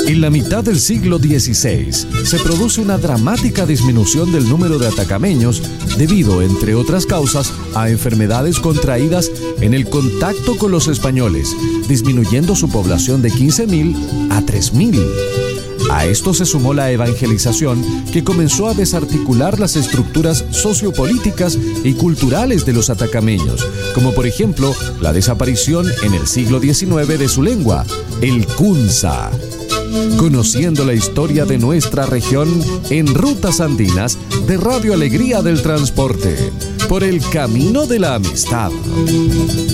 En la mitad del siglo XVI se produce una dramática disminución del número de atacameños debido, entre otras causas, a enfermedades contraídas en el contacto con los españoles, disminuyendo su población de 15.000 a 3.000. A esto se sumó la evangelización, que comenzó a desarticular las estructuras sociopolíticas y culturales de los atacameños, como por ejemplo la desaparición en el siglo XIX de su lengua, el kunza. Conociendo la historia de nuestra región en Rutas Andinas de Radio Alegría del Transporte, por el camino de la amistad.